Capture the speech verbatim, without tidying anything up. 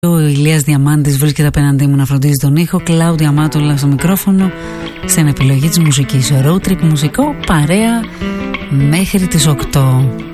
Ο Ηλίας Διαμάντης βρίσκεται απέναντί μου να φροντίζει τον ήχο. Κλάουδια Μάτουλα στο μικρόφωνο, στην επιλογή της μουσικής. Road trip μουσικό, παρέα μέχρι τις οκτώ.